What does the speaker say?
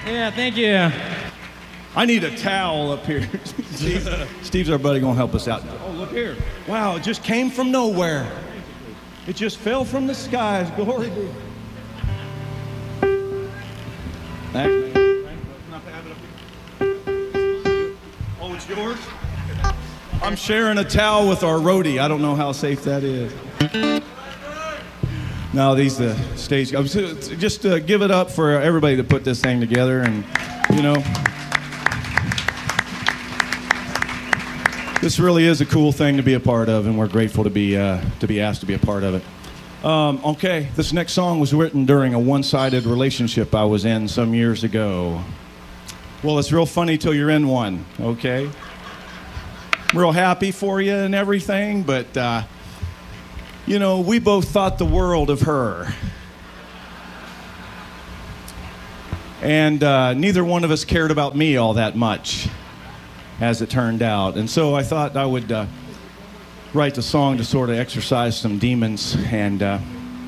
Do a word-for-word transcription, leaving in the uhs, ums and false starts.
Yeah, thank you. I need a towel up here. Steve, Steve's our buddy, gonna help us out. Oh, look here. Wow, it just came from nowhere. It just fell from the skies. Glory be. Thanks. Oh, it's yours? I'm sharing a towel with our roadie. I don't know how safe that is. No, these the uh, stage guys. Just uh, give it up for everybody that put this thing together, and you know, this really is a cool thing to be a part of, and we're grateful to be uh, to be asked to be a part of it. Um, okay, this next song was written during a one-sided relationship I was in some years ago. Well, it's real funny till you're in one. Okay, I'm real happy for you and everything, but. Uh, You know, we both thought the world of her. And uh, neither one of us cared about me all that much, as it turned out. And so I thought I would uh, write the song to sort of exorcise some demons and uh,